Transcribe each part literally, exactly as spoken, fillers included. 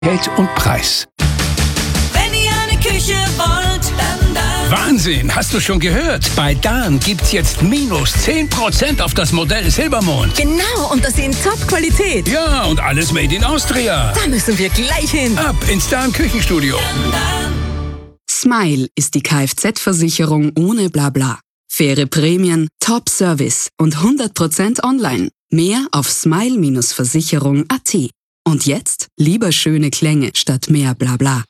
Geld und Preis. Wenn ihr eine Küche wollt, dann da. Wahnsinn, hast du schon gehört? Bei Dan gibt's jetzt minus zehn Prozent auf das Modell Silbermond. Genau, und das in Top-Qualität. Ja, und alles made in Austria. Da müssen wir gleich hin. Ab ins Dan Küchenstudio. Smile ist die Kfz-Versicherung ohne Blabla. Faire Prämien, Top-Service und hundert Prozent online. Mehr auf smile Bindestrich versicherung punkt at. Und jetzt lieber schöne Klänge statt mehr Blabla.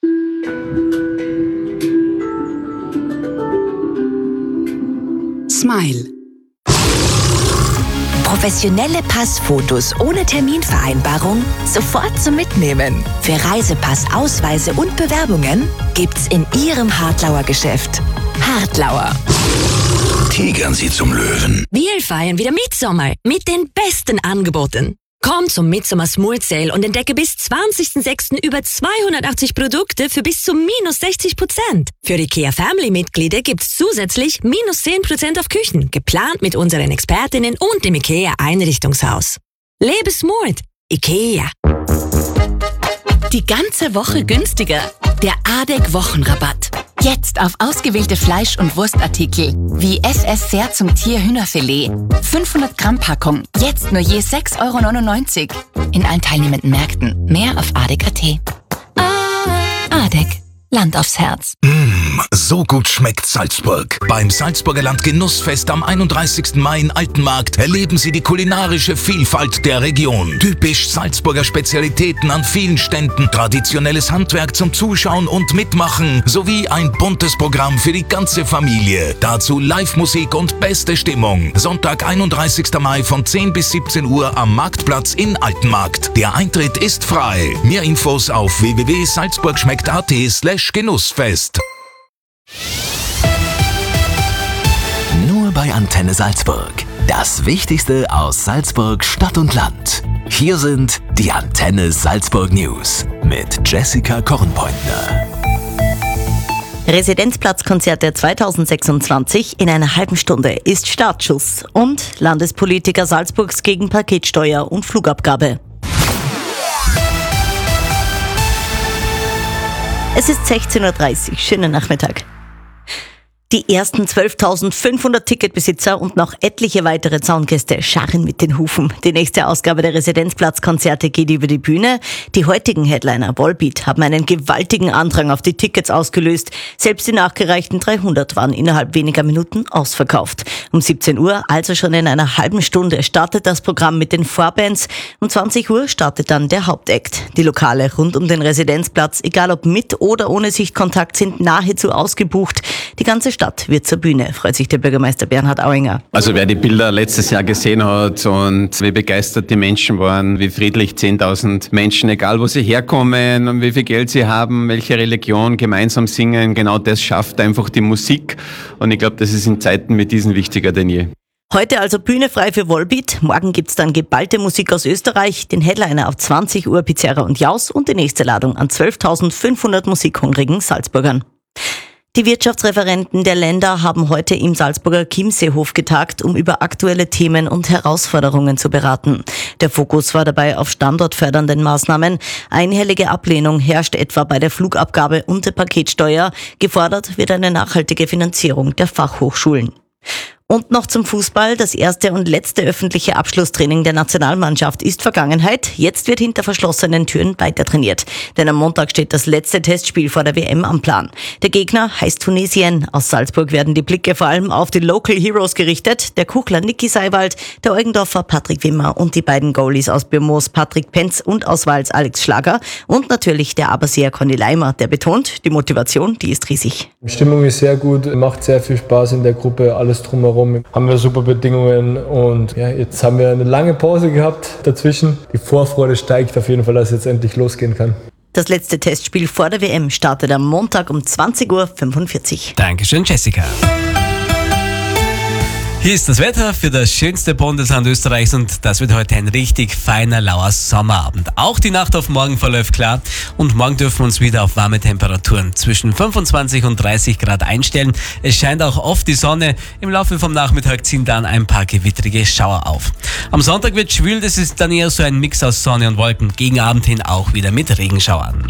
Smile. Professionelle Passfotos ohne Terminvereinbarung sofort zum Mitnehmen. Für Reisepass, Ausweise und Bewerbungen gibt's in Ihrem Hartlauer Geschäft. Hartlauer. Tigern Sie zum Löwen. Wir feiern wieder Mitsommer mit den besten Angeboten. Komm zum Midsommar Smooth Sale und entdecke bis zwanzigsten sechsten über zweihundertachtzig Produkte für bis zu minus sechzig Prozent. Für IKEA Family-Mitglieder gibt's zusätzlich minus zehn Prozent auf Küchen, geplant mit unseren Expertinnen und dem IKEA Einrichtungshaus. Lebe smooth. IKEA. Die ganze Woche günstiger. Der Adek-Wochenrabatt. Jetzt auf ausgewählte Fleisch- und Wurstartikel wie S S Seer zum Tier-Hühnerfilet. fünfhundert Gramm Packung. Jetzt nur je sechs Euro neunundneunzig. In allen teilnehmenden Märkten. Mehr auf adek punkt at. Adek. Land aufs Herz. Mmh, so gut schmeckt Salzburg. Beim Salzburger Land Genussfest am einunddreißigsten Mai in Altenmarkt erleben Sie die kulinarische Vielfalt der Region. Typisch Salzburger Spezialitäten an vielen Ständen, traditionelles Handwerk zum Zuschauen und Mitmachen sowie ein buntes Programm für die ganze Familie. Dazu Live-Musik und beste Stimmung. Sonntag, einunddreißigsten Mai von zehn bis siebzehn Uhr am Marktplatz in Altenmarkt. Der Eintritt ist frei. Mehr Infos auf w w w punkt salzburgschmeckt punkt at slash Genussfest. Nur bei Antenne Salzburg. Das Wichtigste aus Salzburg, Stadt und Land. Hier sind die Antenne Salzburg News mit Jessica Kornpointner. Residenzplatzkonzerte zweitausendsechsundzwanzig in einer halben Stunde ist Startschuss. Und Landespolitiker Salzburgs gegen Paketsteuer und Flugabgabe. Es ist sechzehn Uhr dreißig. Schönen Nachmittag. Die ersten zwölftausendfünfhundert Ticketbesitzer und noch etliche weitere Zaungäste scharren mit den Hufen. Die nächste Ausgabe der Residenzplatzkonzerte geht über die Bühne. Die heutigen Headliner Volbeat haben einen gewaltigen Andrang auf die Tickets ausgelöst. Selbst die nachgereichten dreihundert waren innerhalb weniger Minuten ausverkauft. Um siebzehn Uhr, also schon in einer halben Stunde, startet das Programm mit den Vorbands. Um zwanzig Uhr startet dann der Hauptakt. Die Lokale rund um den Residenzplatz, egal ob mit oder ohne Sichtkontakt, sind nahezu ausgebucht. Die ganze Stadt wird zur Bühne, freut sich der Bürgermeister Bernhard Auinger. Also wer die Bilder letztes Jahr gesehen hat und wie begeistert die Menschen waren, wie friedlich zehntausend Menschen, egal wo sie herkommen und wie viel Geld sie haben, welche Religion, gemeinsam singen, genau das schafft einfach die Musik. Und ich glaube, das ist in Zeiten wie diesen wichtiger denn je. Heute also Bühne frei für Volbeat. Morgen gibt's dann geballte Musik aus Österreich, den Headliner auf zwanzig Uhr Pizarra und Jaus und die nächste Ladung an zwölftausendfünfhundert musikhungrigen Salzburgern. Die Wirtschaftsreferenten der Länder haben heute im Salzburger Chiemseehof getagt, um über aktuelle Themen und Herausforderungen zu beraten. Der Fokus war dabei auf standortfördernden Maßnahmen. Einhellige Ablehnung herrscht etwa bei der Flugabgabe und der Paketsteuer. Gefordert wird eine nachhaltige Finanzierung der Fachhochschulen. Und noch zum Fußball. Das erste und letzte öffentliche Abschlusstraining der Nationalmannschaft ist Vergangenheit. Jetzt wird hinter verschlossenen Türen weiter trainiert. Denn am Montag steht das letzte Testspiel vor der W M am Plan. Der Gegner heißt Tunesien. Aus Salzburg werden die Blicke vor allem auf die Local Heroes gerichtet. Der Kuchler Niki Seiwald, der Eugendorfer Patrick Wimmer und die beiden Goalies aus Birmoos Patrick Penz und aus Wals Alex Schlager. Und natürlich der Aberseer Conny Leimer, der betont, die Motivation, die ist riesig. Die Stimmung ist sehr gut, macht sehr viel Spaß in der Gruppe, alles drumherum. Haben wir super Bedingungen und ja, jetzt haben wir eine lange Pause gehabt dazwischen. Die Vorfreude steigt auf jeden Fall, dass es jetzt endlich losgehen kann. Das letzte Testspiel vor der W M startet am Montag um zwanzig Uhr fünfundvierzig. Dankeschön, Jessica. Hier ist das Wetter für das schönste Bundesland Österreichs und das wird heute ein richtig feiner, lauer Sommerabend. Auch die Nacht auf morgen verläuft klar und morgen dürfen wir uns wieder auf warme Temperaturen zwischen fünfundzwanzig und dreißig Grad einstellen. Es scheint auch oft die Sonne. Im Laufe vom Nachmittag ziehen dann ein paar gewittrige Schauer auf. Am Sonntag wird schwül, das ist dann eher so ein Mix aus Sonne und Wolken. Gegen Abend hin auch wieder mit Regenschauern.